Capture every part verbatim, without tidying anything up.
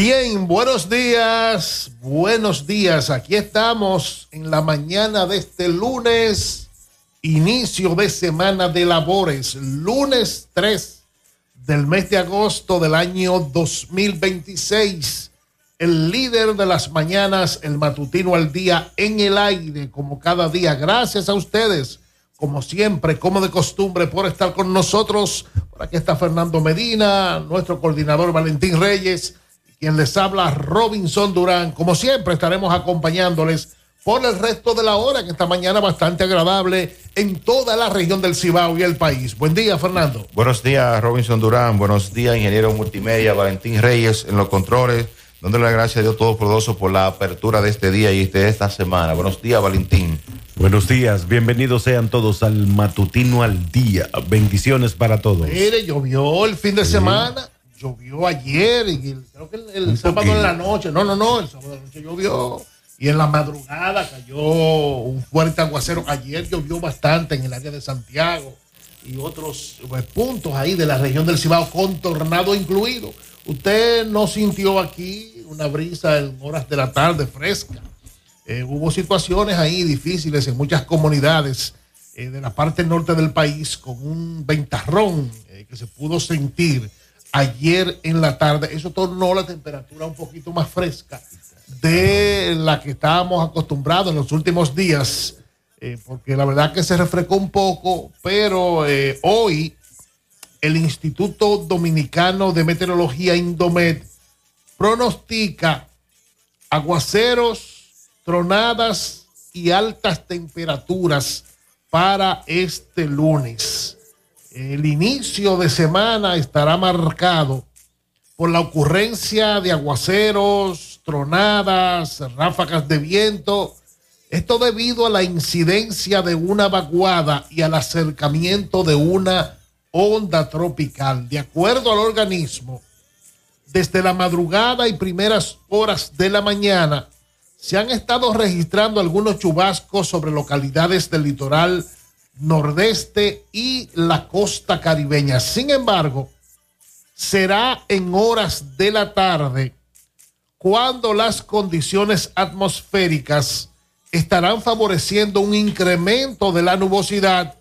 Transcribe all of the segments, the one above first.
Bien, buenos días, buenos días. Aquí estamos en la mañana de este lunes, inicio de semana de labores, lunes tres del mes de agosto del año dos mil veintiséis. El líder de las mañanas, el matutino al día en el aire, como cada día. Gracias a ustedes, como siempre, como de costumbre, por estar con nosotros. Por aquí está Fernando Medina, nuestro coordinador Valentín Reyes, quien les habla Robinson Durán. Como siempre, estaremos acompañándoles por el resto de la hora, que esta mañana bastante agradable en toda la región del Cibao y el país. Buen día, Fernando. Buenos días, Robinson Durán. Buenos días, ingeniero multimedia Valentín Reyes en los controles. Dándole las gracias a Dios Todopoderoso por la apertura de este día y de esta semana. Buenos días, Valentín. Buenos días, bienvenidos sean todos al matutino al día. Bendiciones para todos. Mire, llovió el fin de sí. semana. Llovió ayer y el, creo que el, el sábado poquito. en la noche, no, no, no, el sábado en la noche llovió y en la madrugada cayó un fuerte aguacero. Ayer llovió bastante en el área de Santiago y otros pues, puntos ahí de la región del Cibao, con tornado incluido. Usted no sintió aquí una brisa en horas de la tarde fresca. Eh, hubo situaciones ahí difíciles en muchas comunidades eh, de la parte norte del país con un ventarrón eh, que se pudo sentir ayer en la tarde. Eso tornó la temperatura un poquito más fresca de la que estábamos acostumbrados en los últimos días, eh, porque la verdad que se refrescó un poco, pero eh, hoy el Instituto Dominicano de Meteorología, Indomet, pronostica aguaceros, tronadas y altas temperaturas para este lunes. El inicio de semana estará marcado por la ocurrencia de aguaceros, tronadas, ráfagas de viento. Esto debido a la incidencia de una vaguada y al acercamiento de una onda tropical. De acuerdo al organismo, desde la madrugada y primeras horas de la mañana se han estado registrando algunos chubascos sobre localidades del litoral nordeste y la costa caribeña. Sin embargo, será en horas de la tarde cuando las condiciones atmosféricas estarán favoreciendo un incremento de la nubosidad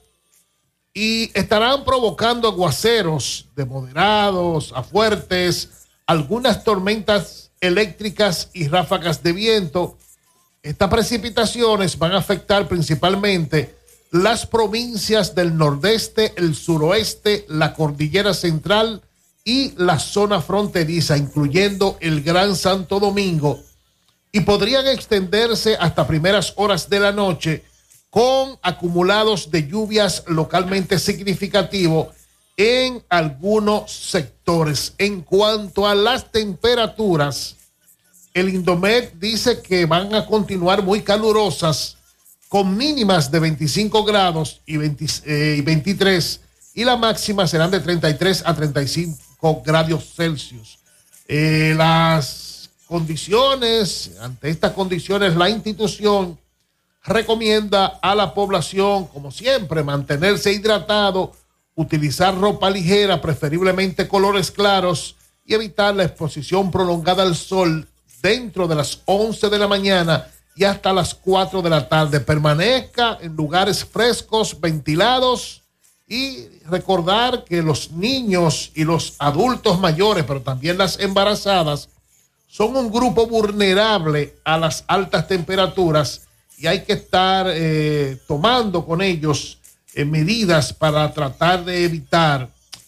y estarán provocando aguaceros de moderados a fuertes, algunas tormentas eléctricas y ráfagas de viento. Estas precipitaciones van a afectar principalmente las provincias del nordeste, el suroeste, la cordillera central y la zona fronteriza, incluyendo el Gran Santo Domingo, y podrían extenderse hasta primeras horas de la noche con acumulados de lluvias localmente significativos en algunos sectores. En cuanto a las temperaturas, el Indomet dice que van a continuar muy calurosas, con mínimas de veinticinco grados y, veinte, eh, y veintitrés, y la máxima serán de treinta y tres a treinta y cinco grados Celsius. Eh, las condiciones, ante estas condiciones, la institución recomienda a la población, como siempre, mantenerse hidratado, utilizar ropa ligera, preferiblemente colores claros, y evitar la exposición prolongada al sol dentro de las once de la mañana y hasta las cuatro de la tarde. Permanezca en lugares frescos, ventilados, y recordar que los niños y los adultos mayores, pero también las embarazadas, son un grupo vulnerable a las altas temperaturas y hay que estar eh, tomando con ellos eh, medidas para tratar de evitar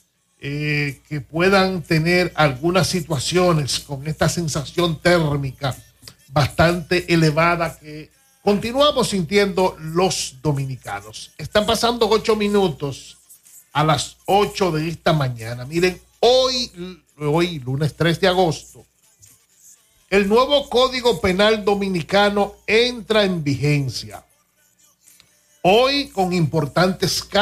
eh, que puedan tener algunas situaciones con esta sensación térmica bastante elevada que continuamos sintiendo los dominicanos. Están pasando ocho minutos a las ocho de esta mañana. Miren, hoy, hoy lunes tres de agosto, el nuevo Código Penal Dominicano entra en vigencia. Hoy, con importantes cambios